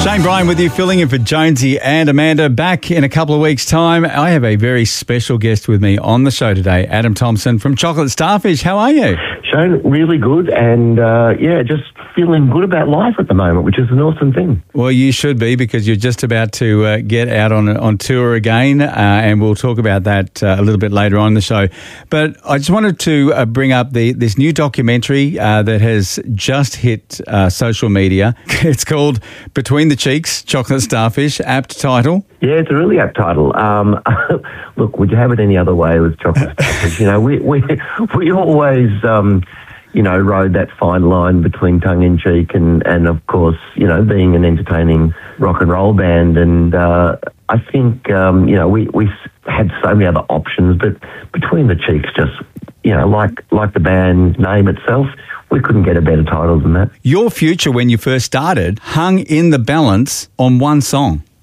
Shane Bryan with you, filling in for Jonesy and Amanda. Back in a couple of weeks' time. I have a very special guest with me on the show today, Adam Thompson from Chocolate Starfish. How are you? Shane, really good, and just feeling good about life at the moment, which is an awesome thing. Well, you should be, because you're just about to get out on tour again, and we'll talk about that a little bit later on in the show. But I just wanted to bring up this new documentary that has just hit social media. It's called Between the Cheeks, Chocolate Starfish, apt title. Yeah, it's a really apt title. Look, would you have it any other way with Chocolate Starfish? You know, we always, rode that fine line between tongue-in-cheek and of course, being an entertaining rock and roll band. And I think, we had so many other options, but Between the Cheeks just, like the band name itself, we couldn't get a better title than that. Your future, when you first started, hung in the balance on one song.